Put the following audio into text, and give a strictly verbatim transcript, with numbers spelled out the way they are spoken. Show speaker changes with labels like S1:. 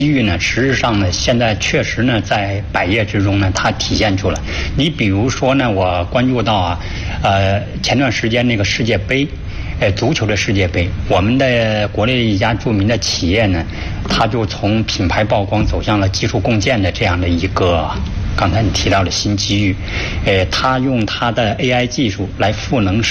S1: 机遇呢，实质上呢，现在确实呢，在百业之中呢，它体现出来。你比如说呢，我关注到啊，呃，前段时间那个世界杯，呃，足球的世界杯，我们的国内一家著名的企业呢，它就从品牌曝光走向了技术共建的这样的一个，刚才你提到的新机遇，呃，它用它的 A I 技术来赋能。